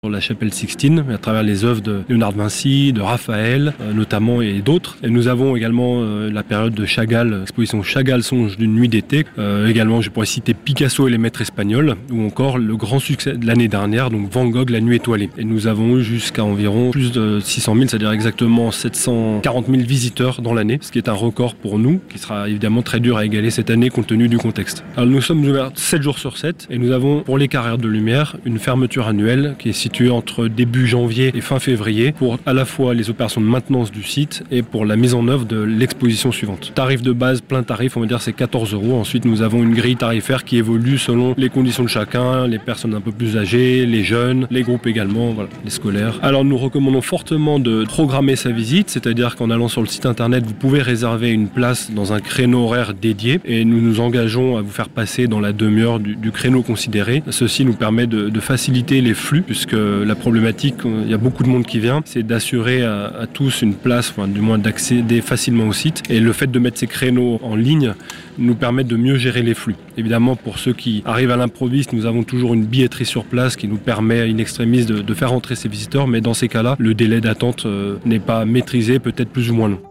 La chapelle Sixtine, à travers les œuvres de Léonard de Vinci, de Raphaël notamment et d'autres. Et nous avons également la période de Chagall, l'exposition Chagall songe d'une nuit d'été. Également, je pourrais citer Picasso et les maîtres espagnols, ou encore le grand succès de l'année dernière, donc Van Gogh, la nuit étoilée. Et nous avons eu jusqu'à environ plus de 600 000, c'est-à-dire exactement 740 000 visiteurs dans l'année, ce qui est un record pour nous, qui sera évidemment très dur à égaler cette année compte tenu du contexte. Alors nous sommes ouverts 7 jours sur 7 et nous avons pour les carrières de lumière une fermeture annuelle qui est située entre début janvier et fin février pour à la fois les opérations de maintenance du site et pour la mise en œuvre de l'exposition suivante. Tarif de base, plein tarif, on va dire c'est 14 €. Ensuite nous avons une grille tarifaire qui évolue selon les conditions de chacun, les personnes un peu plus âgées, les jeunes, les groupes également, voilà, les scolaires. Alors nous recommandons fortement de programmer sa visite, c'est-à-dire qu'en allant sur le site internet vous pouvez réserver une place dans un créneau horaire dédié et nous nous engageons à vous faire passer dans la demi-heure du créneau considéré. Ceci nous permet de faciliter les flux puisque la problématique, il y a beaucoup de monde qui vient, c'est d'assurer à tous une place, enfin, du moins d'accéder facilement au site. Et le fait de mettre ces créneaux en ligne nous permet de mieux gérer les flux. Évidemment, pour ceux qui arrivent à l'improviste, nous avons toujours une billetterie sur place qui nous permet in extremis de faire entrer ces visiteurs, mais dans ces cas-là, le délai d'attente n'est pas maîtrisé, peut-être plus ou moins long.